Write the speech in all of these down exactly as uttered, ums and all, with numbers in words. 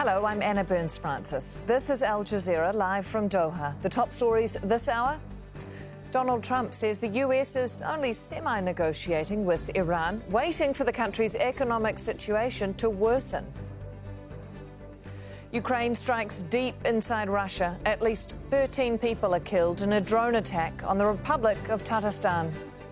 Hello, I'm Anna Burns-Francis. This is Al Jazeera, live from Doha. The top stories this hour. Donald Trump says the U S is only semi-negotiating with Iran, waiting for the country's economic situation to worsen. Ukraine strikes deep inside Russia. At least thirteen people are killed in a drone attack on the Republic of Tatarstan.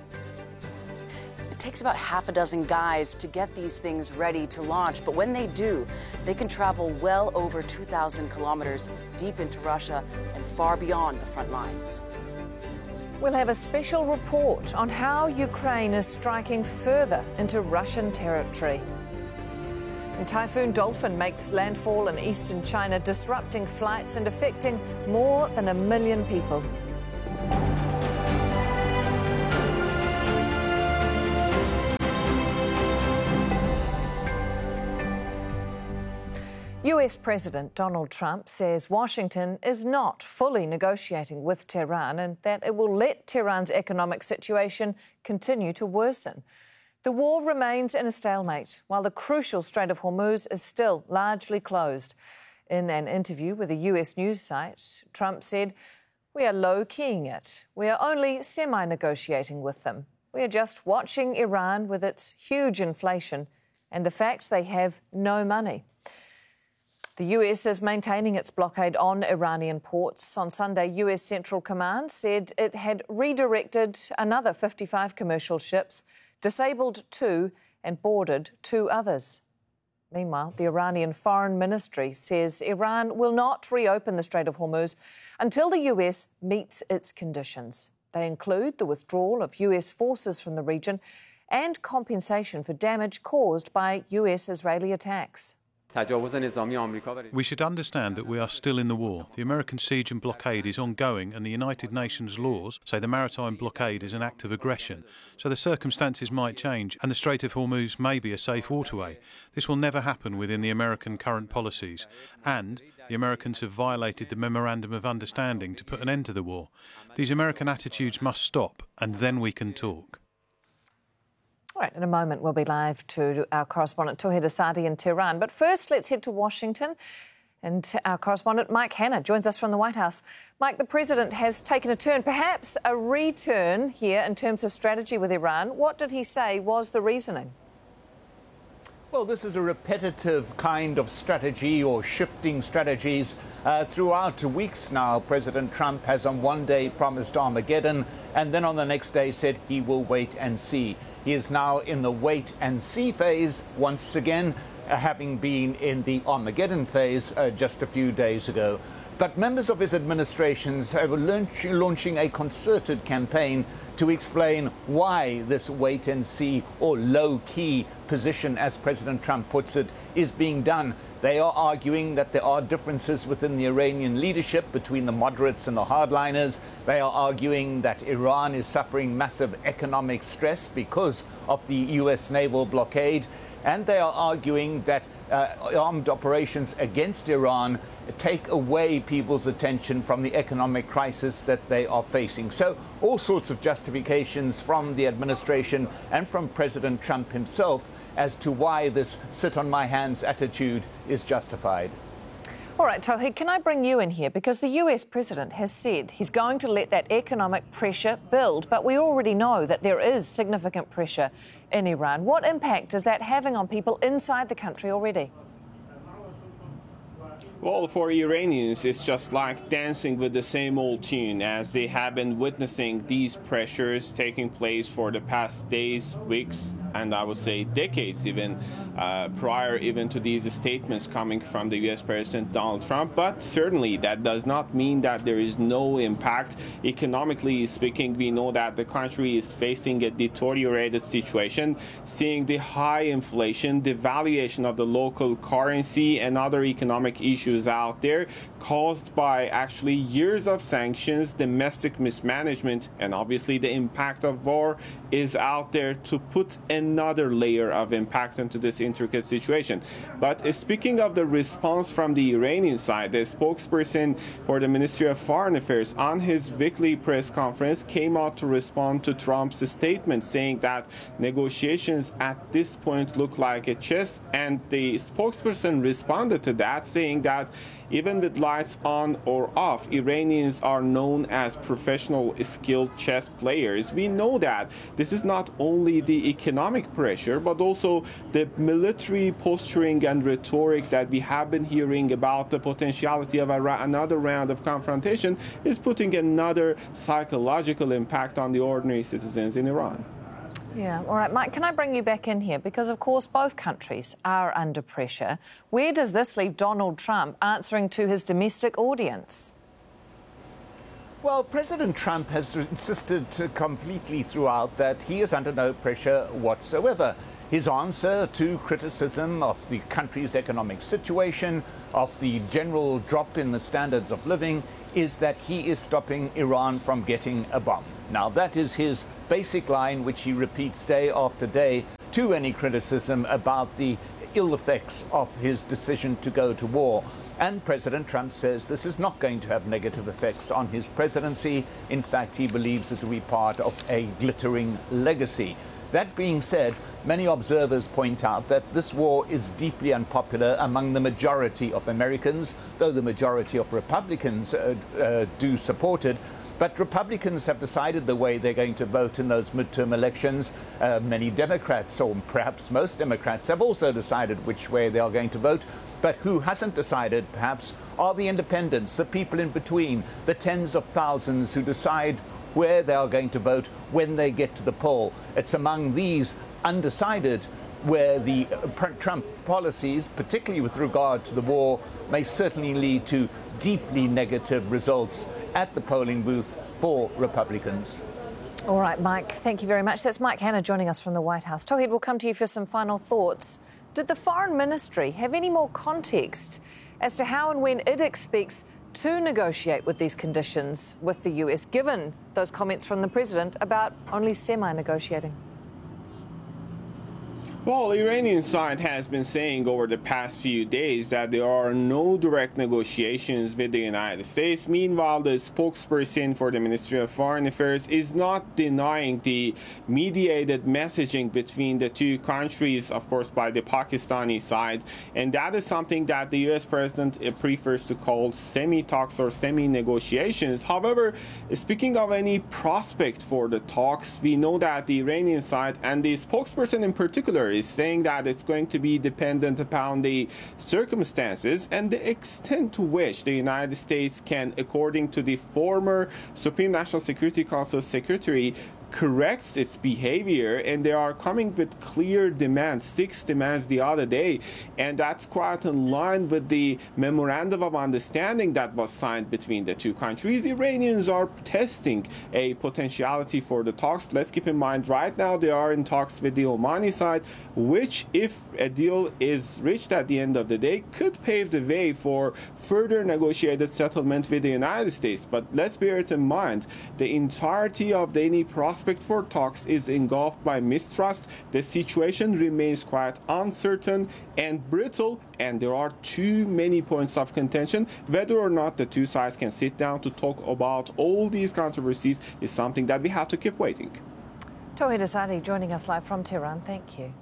It takes about half a dozen guys to get these things ready to launch, but when they do, they can travel well over two thousand kilometers deep into Russia and far beyond the front lines. We'll have a special report on how Ukraine is striking further into Russian territory. And Typhoon Dolphin makes landfall in eastern China, disrupting flights and affecting more than a million people. U S President Donald Trump says Washington is not fully negotiating with Tehran and that it will let Tehran's economic situation continue to worsen. The war remains in a stalemate, while the crucial Strait of Hormuz is still largely closed. In an interview with a U S news site, Trump said, "We are low-keying it. We are only semi-negotiating with them. We are just watching Iran with its huge inflation and the fact they have no money." The U S is maintaining its blockade on Iranian ports. On Sunday, U S Central Command said it had redirected another fifty-five commercial ships, disabled two and boarded two others. Meanwhile, the Iranian Foreign Ministry says Iran will not reopen the Strait of Hormuz until the U S meets its conditions. They include the withdrawal of U S forces from the region and compensation for damage caused by U S-Israeli attacks. We should understand that we are still in the war. The American siege and blockade is ongoing, and the United Nations laws say the maritime blockade is an act of aggression. So the circumstances might change, and the Strait of Hormuz may be a safe waterway. This will never happen within the American current policies. And the Americans have violated the Memorandum of Understanding to put an end to the war. These American attitudes must stop, and then we can talk. All right, in a moment we'll be live to our correspondent Tauhid Asadi in Tehran. But first, let's head to Washington. And our correspondent Mike Hanna joins us from the White House. Mike, the president has taken a turn, perhaps a return here in terms of strategy with Iran. What did he say was the reasoning? Well, this is a repetitive kind of strategy or shifting strategies. Uh, throughout weeks now, President Trump has on one day promised Armageddon and then on the next day said he will wait and see. He is now in the wait and see phase once again, uh, having been in the Armageddon phase uh, just a few days ago. But members of his administrations are launch launching a concerted campaign to explain why this wait and see or low-key position, as President Trump puts it, is being done. They are arguing that there are differences within the Iranian leadership between the moderates and the hardliners. They are arguing that Iran is suffering massive economic stress because of the U S naval blockade. And they are arguing that uh, armed operations against Iran take away people's attention from the economic crisis that they are facing. So all sorts of justifications from the administration and from President Trump himself as to why this sit-on-my-hands attitude is justified. All right, Tauhid, can I bring you in here? Because the U S president has said he's going to let that economic pressure build, but we already know that there is significant pressure in Iran. What impact is that having on people inside the country already? Well, for Iranians, it's just like dancing with the same old tune, as they have been witnessing these pressures taking place for the past days, weeks, and I would say decades even, uh, prior even to these statements coming from the U S President Donald Trump. But certainly that does not mean that there is no impact. Economically speaking, we know that the country is facing a deteriorated situation, seeing the high inflation, devaluation of the local currency, and other economic issues issues out there caused by actually years of sanctions, domestic mismanagement, and obviously the impact of war is out there to put another layer of impact into this intricate situation. But uh, speaking of the response from the Iranian side, the spokesperson for the Ministry of Foreign Affairs on his weekly press conference came out to respond to Trump's statement, saying that negotiations at this point look like a chess, and the spokesperson responded to that, saying that even with lights on or off, Iranians are known as professional, skilled chess players. We know that this is not only the economic pressure, but also the military posturing and rhetoric that we have been hearing about the potentiality of a ra- another round of confrontation is putting another psychological impact on the ordinary citizens in Iran. Yeah, all right, Mike, can I bring you back in here? Because, of course, both countries are under pressure. Where does this leave Donald Trump answering to his domestic audience? Well, President Trump has insisted completely throughout that he is under no pressure whatsoever. His answer to criticism of the country's economic situation, of the general drop in the standards of living, is that he is stopping Iran from getting a bomb. Now, that is his basic line, which he repeats day after day to any criticism about the ill effects of his decision to go to war. And President Trump says this is not going to have negative effects on his presidency. In fact, he believes it to be part of a glittering legacy. That being said, many observers point out that this war is deeply unpopular among the majority of Americans, though the majority of Republicans uh, uh, do support it. But Republicans have decided the way they're going to vote in those midterm elections. Uh, many Democrats, or perhaps most Democrats, have also decided which way they are going to vote. But who hasn't decided, perhaps, are the independents, the people in between, the tens of thousands who decide where they are going to vote when they get to the poll. It's among these undecided where the Trump policies, particularly with regard to the war, may certainly lead to deeply negative results at the polling booth for Republicans. All right, Mike, thank you very much. That's Mike Hanna joining us from the White House. Tauhid, we'll come to you for some final thoughts. Did the Foreign Ministry have any more context as to how and when it expects to negotiate with these conditions with the U S, given those comments from the President about only semi-negotiating? Well, the Iranian side has been saying over the past few days that there are no direct negotiations with the United States. Meanwhile, the spokesperson for the Ministry of Foreign Affairs is not denying the mediated messaging between the two countries, of course, by the Pakistani side. And that is something that the U S president prefers to call semi-talks or semi-negotiations. However, speaking of any prospect for the talks, we know that the Iranian side and the spokesperson in particular is saying that it's going to be dependent upon the circumstances and the extent to which the United States can, according to the former Supreme National Security Council Secretary, corrects its behavior. And they are coming with clear demands, six demands the other day, and that's quite in line with the memorandum of understanding that was signed between the two countries. The Iranians are testing a potentiality for the talks. Let's keep in mind right now they are in talks with the Omani side, which, if a deal is reached at the end of the day, could pave the way for further negotiated settlement with the United States. But let's bear it in mind, the entirety of the any process for talks is engulfed by mistrust. The situation remains quite uncertain and brittle, and there are too many points of contention. Whether or not the two sides can sit down to talk about all these controversies is something that we have to keep waiting. Tauhid Asadi joining us live from Tehran. Thank you.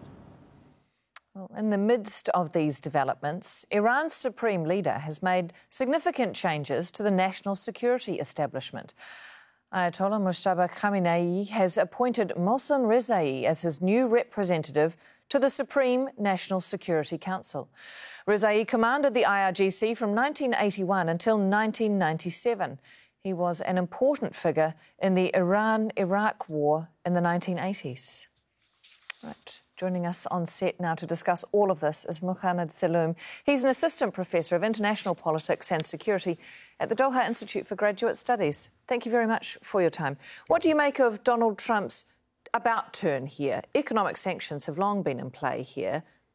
Well, in the midst of these developments, Iran's supreme leader has made significant changes to the national security establishment. Ayatollah Mojtaba Khamenei has appointed Mohsen Rezaei as his new representative to the Supreme National Security Council. Rezaei commanded the I R G C from nineteen eighty-one until nineteen ninety-seven. He was an important figure in the Iran-Iraq war in the nineteen eighties. Right. Joining us on set now to discuss all of this is Muhammad Saloom. He's an assistant professor of international politics and security at the Doha Institute for Graduate Studies. Thank you very much for your time. What do you make of Donald Trump's about turn here? Economic sanctions have long been in play here.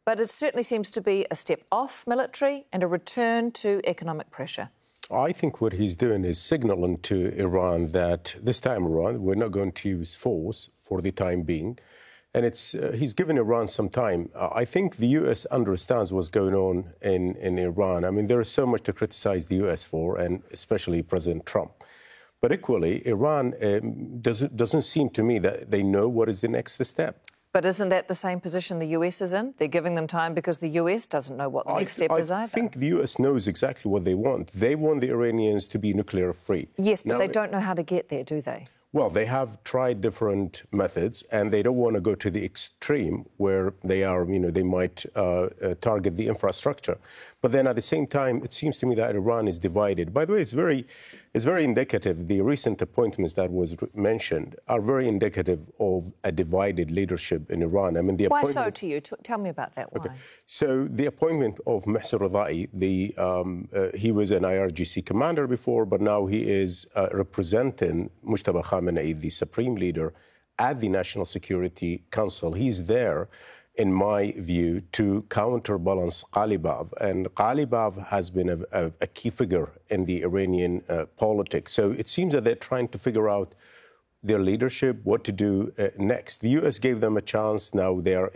but it certainly seems to be a step off military and a return to economic pressure. I think what he's doing is signaling to Iran that this time around we're not going to use force for the time being. And it's uh, he's given Iran some time. Uh, I think the U S understands what's going on in, in Iran. I mean, there is so much to criticize the U S for, and especially President Trump. But equally, Iran um, doesn't, doesn't seem to me that they know what is the next step. But isn't that the same position the U S is in? They're giving them time because the U S doesn't know what the I next th- step is either. I think the U S knows exactly what they want. They want the Iranians to be nuclear-free. Yes, but now, they don't know how to get there, do they? Well, they have tried different methods, and they don't want to go to the extreme where they are, you know, they might uh, uh, target the infrastructure. But then at the same time, it seems to me that Iran is divided. By the way, it's very, it's very indicative. The recent appointments that was mentioned are very indicative of a divided leadership in Iran. I mean, the Why appointment... so to you? T- tell me about that. Why? Okay. So the appointment of Mohsen Radai, the um, uh, he was an I R G C commander before, but now he is uh, representing Mujtaba Khamenei, the supreme leader, at the National Security Council. He's there, in my view, to counterbalance Ghalibaf. And Ghalibaf has been a, a, a key figure in the Iranian uh, politics. So it seems that they're trying to figure out their leadership, what to do uh, next. The U S gave them a chance. Now they are